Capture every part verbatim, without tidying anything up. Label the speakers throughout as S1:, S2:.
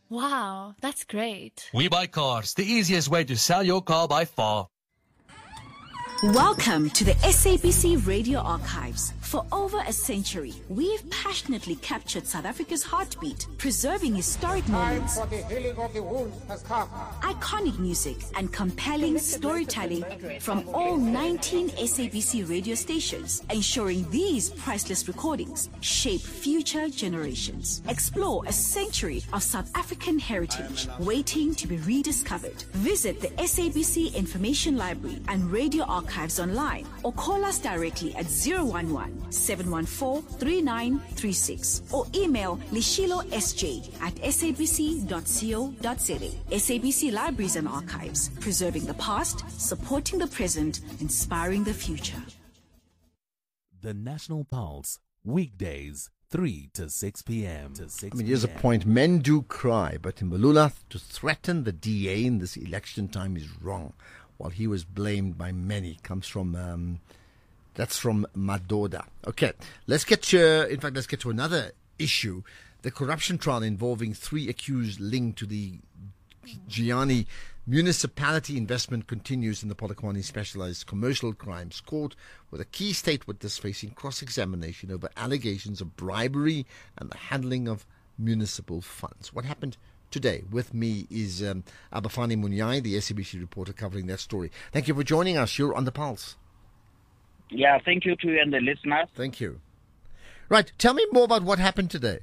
S1: Wow, that's great.
S2: We Buy Cars, the easiest way to sell your car by far.
S3: Welcome to the S A B C Radio Archives. For over a century, we've passionately captured South Africa's heartbeat, preserving historic moments,
S4: Time for the healing of the wound has come.
S3: iconic music, and compelling storytelling from all nineteen S A B C radio stations, ensuring these priceless recordings shape future generations. Explore a century of South African heritage waiting to be rediscovered. Visit the S A B C Information Library and Radio Archives online, or call us directly at zero one one, seven one four, three nine three six, or email lishilosj at sabc dot co dot za. S A B C Libraries and Archives, preserving the past, supporting the present, inspiring the future.
S5: The National Pulse, weekdays, three to six p.m. to six
S6: I mean, here's a point. Men do cry, but in Mbalula, to threaten the D A in this election time is wrong. While he was blamed by many, comes from, um, that's from Madoda. Okay, let's get to, in fact, let's get to another issue. The corruption trial involving three accused linked to the Gianni municipality investment continues in the Polokwane Specialized Commercial Crimes Court, with a key state witness facing cross-examination over allegations of bribery and the handling of municipal funds. What happened today? With me is um, Abafani Munyai, the S A B C reporter covering that story. Thank you for joining us. You're on the Pulse.
S7: Yeah, thank you to you and the listeners.
S6: Thank you. Right, tell me more about what happened today.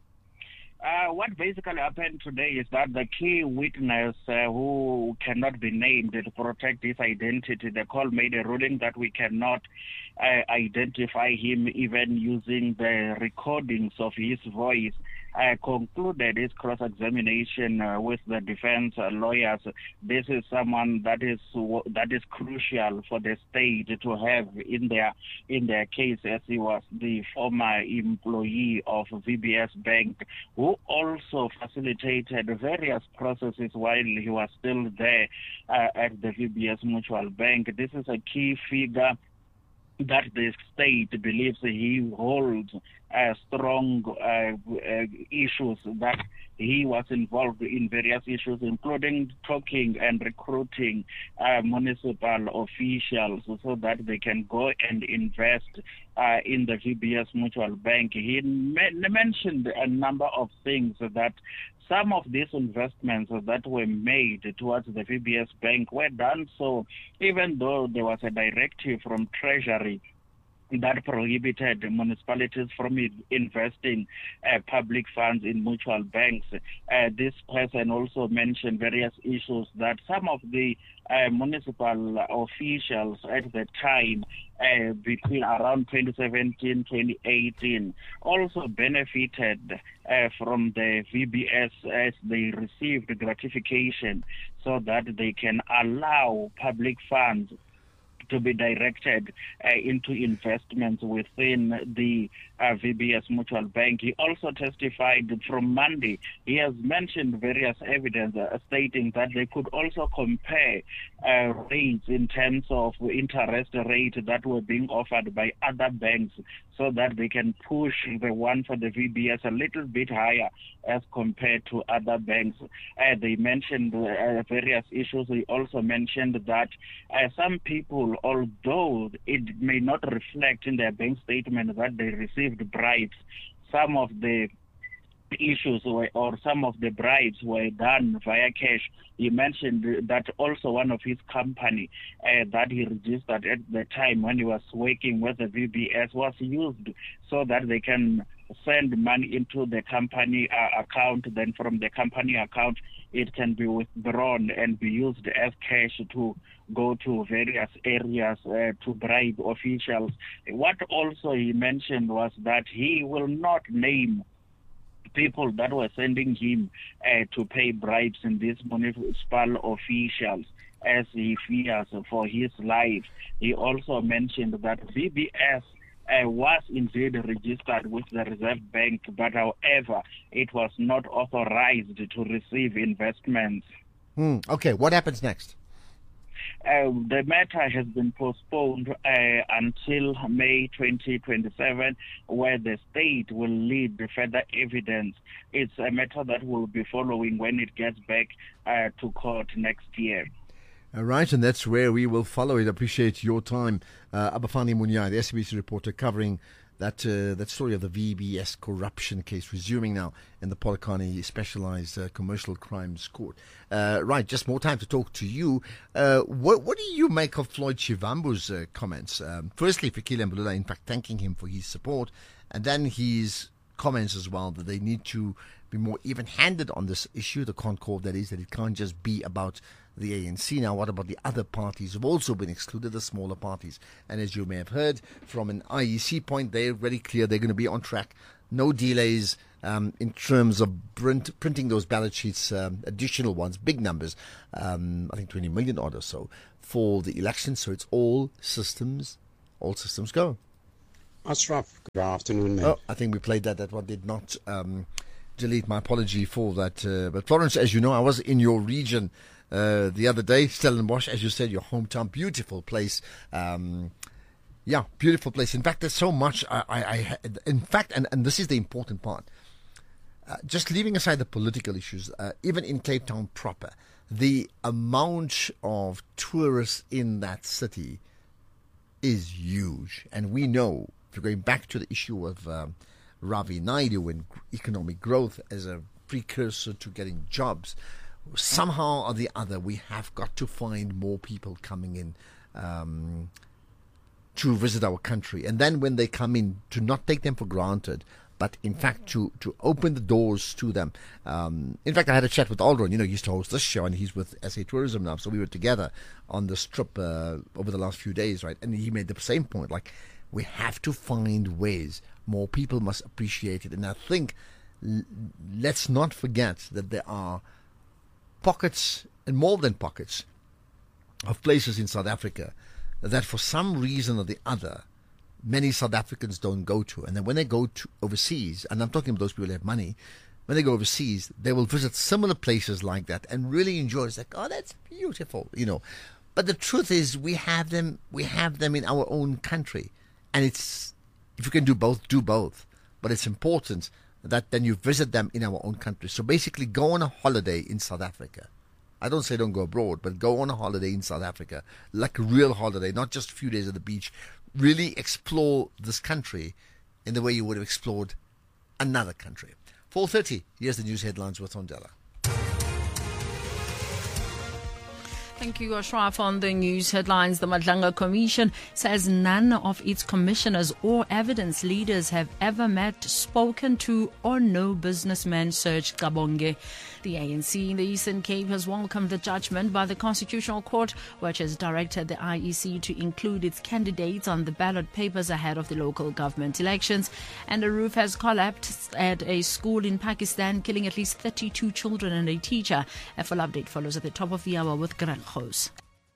S7: Uh, what basically happened today is that the key witness uh, who cannot be named to protect his identity, the court made a ruling that we cannot uh, identify him even using the recordings of his voice. I concluded his cross-examination uh, with the defense uh, lawyers. This is someone that is that is crucial for the state to have in their in their case, as he was the former employee of V B S Bank, who also facilitated various processes while he was still there uh, at the V B S Mutual Bank. This is a key figure that the state believes he holds uh, strong uh, uh, issues, that he was involved in various issues, including talking and recruiting uh, municipal officials so that they can go and invest uh, in the V B S Mutual Bank. He ma- mentioned a number of things that some of these investments that were made towards the V B S Bank were done so even though there was a directive from Treasury that prohibited municipalities from investing uh, public funds in mutual banks. Uh, this person also mentioned various issues that some of the uh, municipal officials at the time, uh, between around twenty seventeen to twenty eighteen, also benefited uh, from the V B S as they received gratification so that they can allow public funds to be directed uh, into investments within the uh, V B S Mutual Bank. He also testified from Monday. He has mentioned various evidence uh, stating that they could also compare uh, rates in terms of interest rate that were being offered by other banks so that they can push the one for the V B S a little bit higher as compared to other banks. Uh, they mentioned uh, various issues. They also mentioned that uh, some people, although it may not reflect in their bank statement that they received bribes, some of the issues were, or some of the bribes were done via cash. He mentioned that also one of his company uh, that he registered at the time when he was working with the V B S was used so that they can send money into the company uh, account. Then from the company account, it can be withdrawn and be used as cash to go to various areas uh, to bribe officials. What also he mentioned was that he will not name people that were sending him uh, to pay bribes in these municipal officials, as he fears for his life. He also mentioned that V B S uh, was indeed registered with the Reserve Bank, but however, it was not authorized to receive investments.
S6: Hmm. Okay, what happens next?
S7: Uh, the matter has been postponed uh, until May twenty twenty-seven, where the state will lead the further evidence. It's a matter that we'll be following when it gets back uh, to court next year.
S6: All right, and that's where we will follow it. Appreciate your time. Uh, Abafani Munyai, the S B C reporter, covering that uh, that story of the V B S corruption case, resuming now in the Polokwane Specialized uh, Commercial Crimes Court. Uh, right, just more time to talk to you. Uh, what, what do you make of Floyd Shivambu's uh, comments? Um, firstly, Fikile Mbalula, in fact, thanking him for his support, and then his comments as well that they need to be more even-handed on this issue, the Concord, that is, that it can't just be about the A N C. Now, what about the other parties who've also been excluded, the smaller parties? And as you may have heard from an I E C point, they're very clear they're going to be on track. No delays um, in terms of print, printing those ballot sheets, um, additional ones, big numbers, um, I think twenty million odd or so for the election. So it's all systems, all systems go.
S8: Ashraf, good afternoon, man.
S6: Oh, I think we played that. That one did not um, delete. My apology for that. Uh, but Florence, as you know, I was in your region Uh, the other day, Stellenbosch, as you said, your hometown, beautiful place. Um, yeah, beautiful place. In fact, there's so much. I, I, I in fact, and, and this is the important part. Uh, just leaving aside the political issues, uh, even in Cape Town proper, the amount of tourists in that city is huge. And we know, if you're going back to the issue of um, Ravi Naidu and economic growth as a precursor to getting jobs, somehow or the other, we have got to find more people coming in um, to visit our country. And then when they come in, to not take them for granted, but in fact to, to open the doors to them. Um, in fact, I had a chat with Aldrin. You know, he used to host this show, and he's with S A Tourism now. So we were together on this trip uh, over the last few days, right? And he made the same point. Like, we have to find ways. More people must appreciate it. And I think, l- let's not forget that there are pockets, and more than pockets, of places in South Africa that for some reason or the other, many South Africans don't go to. And then when they go to overseas, and I'm talking about those people who have money, when they go overseas, they will visit similar places like that and really enjoy it. It's like, oh, that's beautiful, you know. But the truth is, we have them, we have them in our own country. And it's, if you can do both, do both. But it's important that then you visit them in our own country. So basically, go on a holiday in South Africa. I don't say don't go abroad, but go on a holiday in South Africa, like a real holiday, not just a few days at the beach. Really explore this country in the way you would have explored another country. four thirty, here's the news headlines with Ondela.
S1: Thank you, Ashraf. On the news headlines, the Madlanga Commission says none of its commissioners or evidence leaders have ever met, spoken to, or know businessman Serge Kabonge. The A N C in the Eastern Cape has welcomed the judgment by the Constitutional Court, which has directed the I E C to include its candidates on the ballot papers ahead of the local government elections. And a roof has collapsed at a school in Pakistan, killing at least thirty-two children and a teacher. A full update follows at the top of the hour with Grant Khos.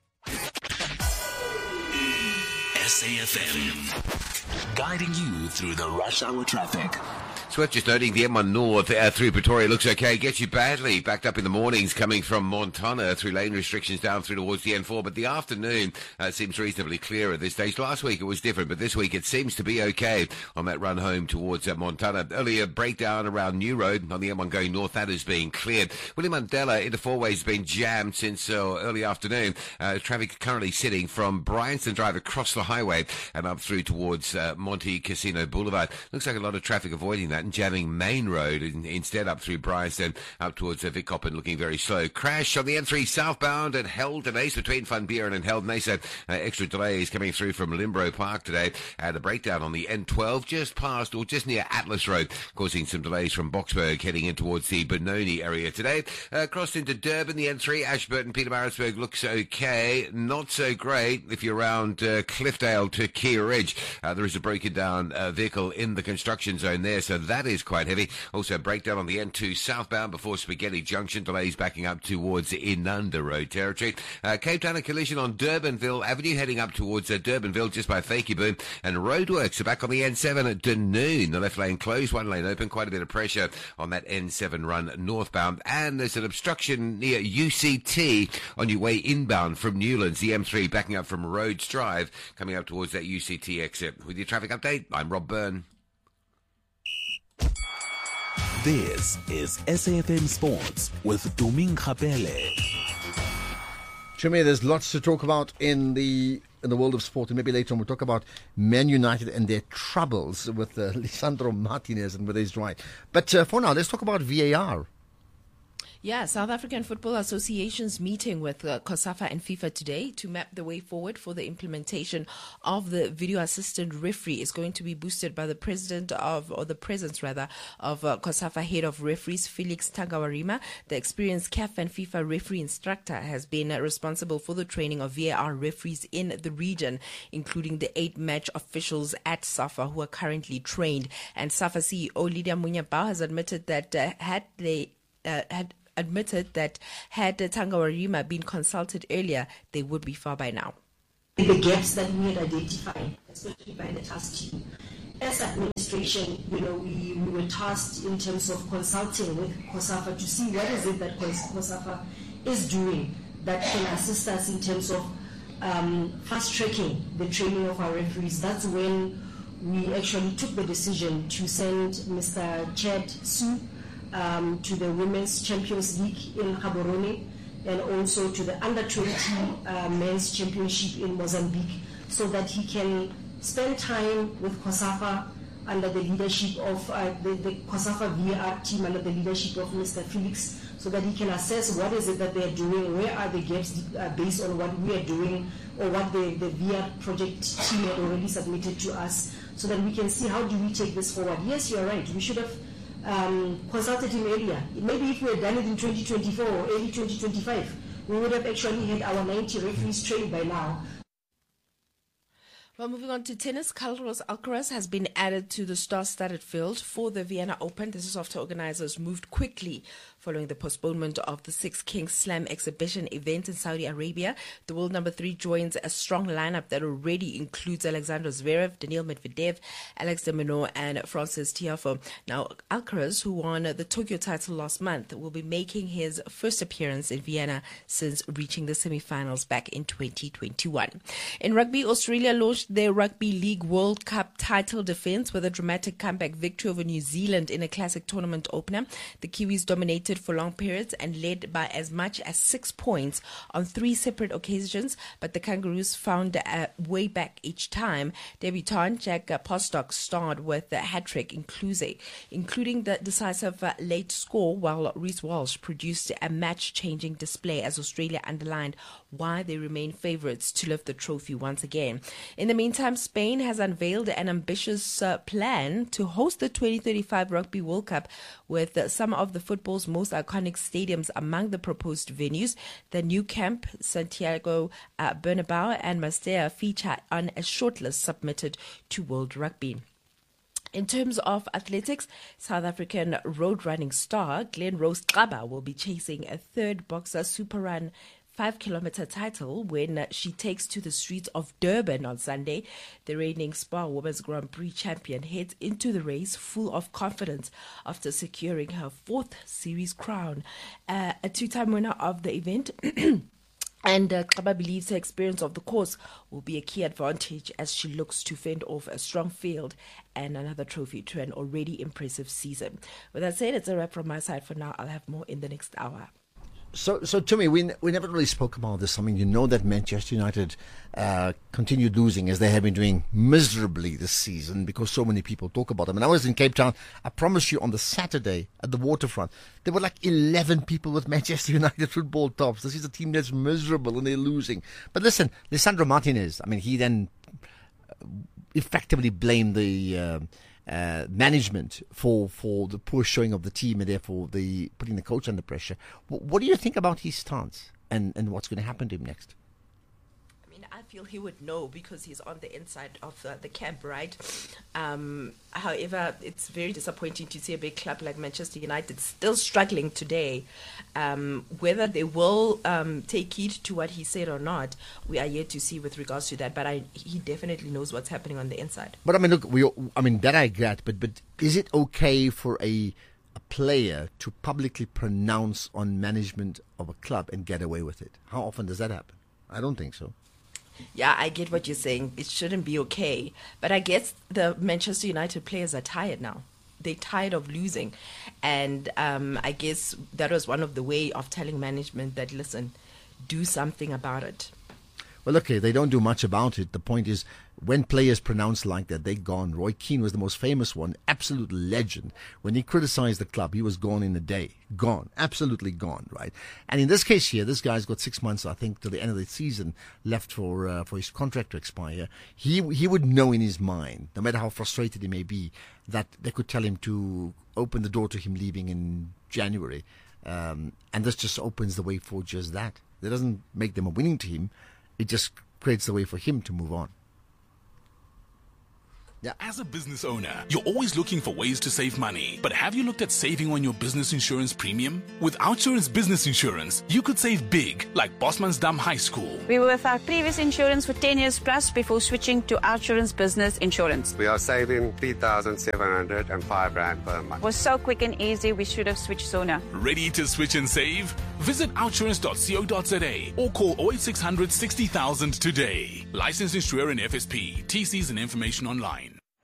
S5: S A F M, guiding you through the rush hour traffic.
S9: So just noting the M one North uh, through Pretoria looks okay. Gets you badly backed up in the mornings coming from Montana through lane restrictions down through towards the N four. But the afternoon uh, seems reasonably clear at this stage. Last week it was different, but this week it seems to be okay on that run home towards uh, Montana. Earlier breakdown around New Road on the M one going north. That is being cleared. William Mandela into four ways has been jammed since uh, early afternoon. Uh, traffic currently sitting from Bryanston Drive across the highway and up through towards uh, Monte Casino Boulevard. Looks like a lot of traffic avoiding that and jamming Main Road in, instead up through Bryanston up towards uh, Vickoppen, looking very slow. Crash on the N three southbound at Held Ace between Van Buren and Held Ace. Uh, extra delays coming through from Limbro Park today. And a breakdown on the N twelve just past or just near Atlas Road, causing some delays from Boksburg heading in towards the Benoni area today. Uh, crossed into Durban, the N three, Ashburton, Pietermaritzburg looks okay. Not so great if you're around uh, Cliffdale to Key Ridge. Uh, there is a broken down uh, vehicle in the construction zone there, so That is quite heavy. Also, a breakdown on the N two southbound before Spaghetti Junction. Delays backing up towards Inanda Road territory. Uh, Cape Town, a collision on Durbanville Avenue heading up towards uh, Durbanville just by Fakeyboom. And roadworks are back on the N seven at Dunoon. The left lane closed, one lane open. Quite a bit of pressure on that N seven run northbound. And there's an obstruction near U C T on your way inbound from Newlands. The M three backing up from Rhodes Drive, coming up towards that U C T exit. With your traffic update, I'm Rob Byrne.
S5: This is S A F M Sports with Doming Kapele.
S6: Chime, there's lots to talk about in the in the world of sport, and maybe later on we'll talk about Man United and their troubles with uh, Lisandro Martinez and whether he's right. But uh, for now, let's talk about V A R.
S10: Yeah, South African Football Association's meeting with uh, COSAFA and FIFA today to map the way forward for the implementation of the video assistant referee is going to be boosted by the president of, or the presence rather, of uh, COSAFA head of referees, Felix Tangawarima. The experienced C A F and FIFA referee instructor has been uh, responsible for the training of V A R referees in the region, including the eight match officials at SAFA who are currently trained. And SAFA C E O Lydia Munyabao has admitted that uh, had they uh, had admitted that had Tangawarima been consulted earlier, they would be far by now.
S11: The gaps that we had identified, especially by the task team. As administration, you know, we, we were tasked in terms of consulting with COSAFA to see what is it that COSAFA is doing that can assist us in terms of um, fast-tracking the training of our referees. That's when we actually took the decision to send Mister Chad Su Um, to the Women's Champions League in Gaborone and also to the Under twenty uh, Men's Championship in Mozambique, so that he can spend time with COSAFA under the leadership of uh, the, the COSAFA V A R team under the leadership of Mister Felix, so that he can assess what is it that they are doing, where are the gaps uh, based on what we are doing or what the, the V A R project team had already submitted to us, so that we can see how do we take this forward. Yes, you are right. We should have Um, consulted him earlier. Maybe if we had done it in twenty twenty-four or early twenty twenty-five, we would have actually had our ninety referees trained by now.
S10: Well, moving on to tennis, Carlos Alcaraz has been added to the star-studded field for the Vienna Open. This is after organizers moved quickly following the postponement of the Six Kings Slam exhibition event in Saudi Arabia. The world number three joins a strong lineup that already includes Alexander Zverev, Daniil Medvedev, Alex de Minaur, and Francis Tiafoe. Now, Alcaraz, who won the Tokyo title last month, will be making his first appearance in Vienna since reaching the semi-finals back in twenty twenty-one. In rugby, Australia launched their Rugby League World Cup title defense with a dramatic comeback victory over New Zealand in a classic tournament opener. The Kiwis dominated for long periods and led by as much as six points on three separate occasions, but the Kangaroos found a way back each time. Debutant Jack Postock starred with a hat-trick including the decisive uh, late score, while Reece Walsh produced a match-changing display as Australia underlined why they remain favourites to lift the trophy once again. In the meantime, Spain has unveiled an ambitious uh, plan to host the twenty thirty-five Rugby World Cup with uh, some of the football's most iconic stadiums among the proposed venues. The new camp, Santiago uh, Bernabeu and Mestalla, feature on a shortlist submitted to World Rugby. In terms of athletics, South African road running star Glen Rose Xaba will be chasing a third boxer super run five kilometer title when she takes to the streets of Durban on Sunday. The reigning Spa Women's Grand Prix champion heads into the race full of confidence after securing her fourth series crown. Uh, a two-time winner of the event, and uh, Xaba believes her experience of the course will be a key advantage as she looks to fend off a strong field and another trophy to an already impressive season. With that said, it's a wrap from my side for now. I'll have more in the next hour.
S6: So, so to me, we we never really spoke about this. I mean, you know that Manchester United uh, continued losing as they have been doing miserably this season because so many people talk about them. And I was in Cape Town. I promise you, on the Saturday at the waterfront, there were like eleven people with Manchester United football tops. This is a team that's miserable and they're losing. But listen, Lisandro Martinez, I mean, he then effectively blamed the Uh, Uh, management for, for the poor showing of the team and therefore the putting the coach under pressure. W- what do you think about his stance and, and what's going to happen to him next?
S10: mean, I feel he would know because he's on the inside of uh, the camp, right? Um, however, it's very disappointing to see a big club like Manchester United still struggling today. Um, whether they will um, take heed to what he said or not, we are yet to see with regards to that. But I, he definitely knows what's happening on the inside.
S6: But I mean, look, we, I mean, that I get, but, but is it okay for a, a player to publicly pronounce on management of a club and get away with it? How often does that happen? I don't think so.
S10: Yeah, I get what you're saying. It shouldn't be okay. But I guess the Manchester United players are tired now. They're tired of losing. And um, I guess that was one of the way of telling management that, listen, do something about it.
S6: Well, okay, they don't do much about it. The point is, when players pronounce like that, they're gone. Roy Keane was the most famous one, absolute legend. When he criticized the club, he was gone in a day. Gone. Absolutely gone, right? And in this case here, this guy's got six months, I think, till the end of the season left for uh, for his contract to expire. He he would know in his mind, no matter how frustrated he may be, that they could tell him to open the door to him leaving in January. Um, and this just opens the way for just that. It doesn't make them a winning team. It just creates the way for him to move on.
S12: Yeah. As a business owner, you're always looking for ways to save money. But have you looked at saving on your business insurance premium? With OUTsurance Business Insurance, you could save big, like Bosmansdam High School.
S13: We were with our previous insurance for ten years plus before switching to OUTsurance Business Insurance.
S8: We are saving three thousand seven hundred five rand per month.
S13: It was so quick and easy, we should have switched sooner.
S12: Ready to switch and save? Visit outsurance dot co dot za or call oh eight six hundred sixty thousand today. Licensed insurer and F S P. T Cs and information online.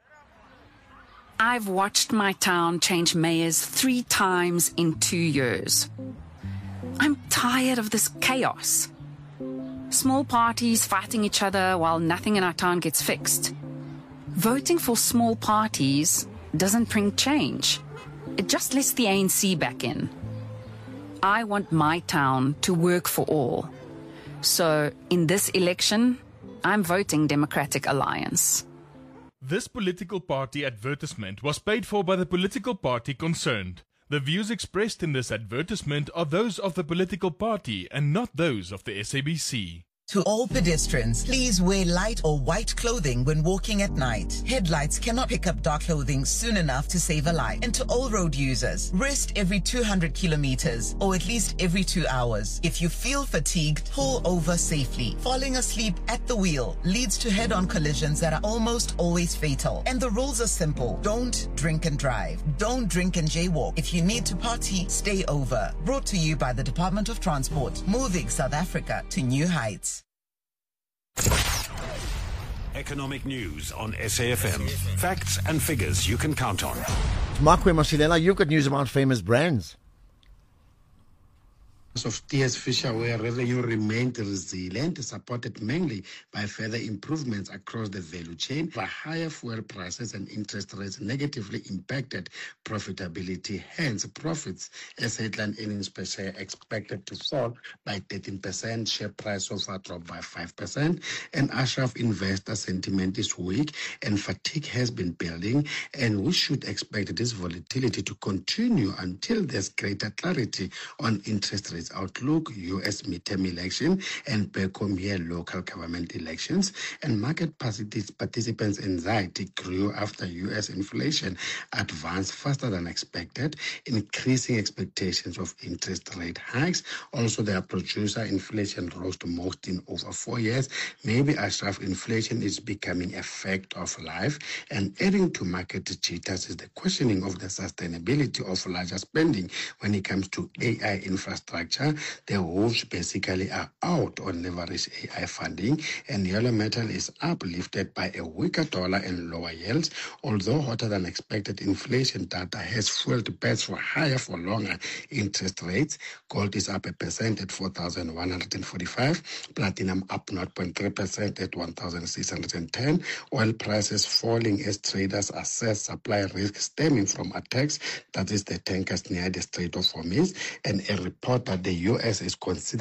S14: I've watched my town change mayors three times in two years. I'm tired of this chaos. Small parties fighting each other while nothing in our town gets fixed. Voting for small parties doesn't bring change. It just lets the A N C back in. I want my town to work for all. So, in this election, I'm voting Democratic Alliance.
S15: This political party advertisement was paid for by the political party concerned. The views expressed in this advertisement are those of the political party and not those of the S A B C.
S16: To all pedestrians, please wear light or white clothing when walking at night. Headlights cannot pick up dark clothing soon enough to save a life. And to all road users, rest every two hundred kilometers or at least every two hours. If you feel fatigued, pull over safely. Falling asleep at the wheel leads to head-on collisions that are almost always fatal. And the rules are simple. Don't drink and drive. Don't drink and jaywalk. If you need to party, stay over. Brought to you by the Department of Transport, moving South Africa to new heights.
S17: Economic news on S A F M. Facts and figures you can count on.
S6: Markwe Masilela, you've got news about famous brands.
S18: Of T S Fisher, where revenue remained resilient, supported mainly by further improvements across the value chain, but higher fuel prices and interest rates negatively impacted profitability. Hence, profits as headline earnings per share expected to fall by thirteen percent. Share price so far dropped by five percent. And Ashraf investor sentiment is weak and fatigue has been building, and we should expect this volatility to continue until there's greater clarity on interest rates outlook, U S midterm election, and back home here local government elections. And market participants' anxiety grew after U S inflation advanced faster than expected, increasing expectations of interest rate hikes. Also, their producer inflation rose the most in over four years. Maybe Ashraf inflation is becoming a fact of life. And adding to market jitters is the questioning of the sustainability of larger spending when it comes to A I infrastructure. The wolves basically are out on leverage A I funding, and yellow metal is uplifted by a weaker dollar and lower yields. Although hotter than expected inflation data has fueled bets for higher for longer interest rates. Gold is up a percent at four thousand one hundred forty-five. Platinum up zero point three percent at one thousand six hundred ten. Oil prices falling as traders assess supply risk stemming from attacks, that is the tankers near the Strait of Hormuz. And a report that the U S is considering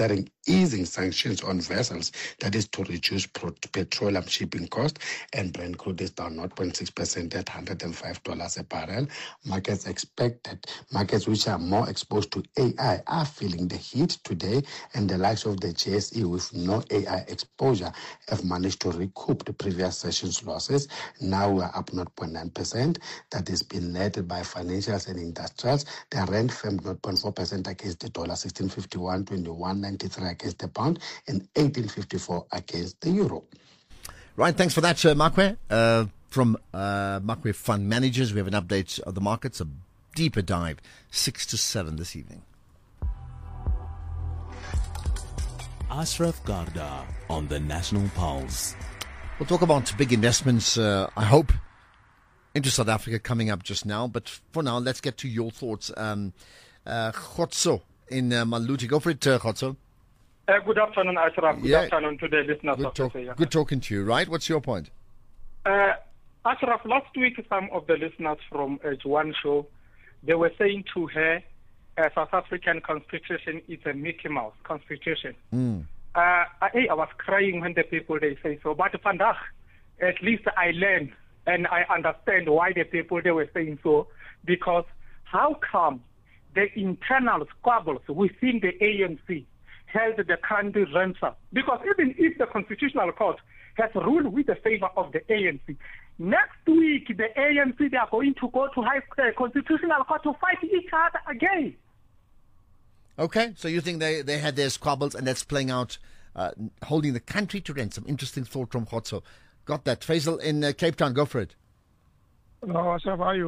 S18: easing sanctions on vessels, that is to reduce pro- petroleum shipping cost, and Brent crude is down zero point six percent at one hundred five dollars a barrel. Markets expected, markets which are more exposed to A I are feeling the heat today, and the likes of the J S E with no A I exposure have managed to recoup the previous session's losses. Now we are up zero point nine percent. That has been led by financials and industrials. The rand firmed zero point four percent against the dollar, sixteen fifty-one, twenty-one ninety-three against the pound, and eighteen fifty-four against the euro.
S6: Right, thanks for that, uh, Makwe. Uh, from uh, Makwe Fund Managers, we have an update of the markets, a deeper dive, six to seven this evening.
S5: Ashraf Garda on the National Pulse.
S6: We'll talk about big investments, uh, I hope, into South Africa coming up just now. But for now, let's get to your thoughts. Um, uh, Khotso in uh, Maluti. Go for it, uh, Khotso.
S19: Uh, good afternoon, Ashraf. Good
S6: Yeah.
S19: afternoon to the listeners
S6: Good,
S19: of
S6: talk-
S19: S A.
S6: good talking to you, right? What's your point?
S19: Uh, Ashraf, last week some of the listeners from Edge One show, they were saying to her, uh, South African constitution is a Mickey Mouse constitution.
S6: Mm.
S19: Uh, I, I was crying when the people they say so, but vandaag, at least I learned and I understand why the people they were saying so, because how come the internal squabbles within the A N C held the country ransom? Because even if the Constitutional Court has ruled with the favor of the A N C, next week the A N C, they are going to go to high uh, Constitutional Court to fight each other again.
S6: Okay, so you think they, they had their squabbles and that's playing out, uh, holding the country to ransom. Interesting thought from Khotso. Got that. Faisal in uh, Cape Town, go for it.
S20: Hello, Ashraf, how are you?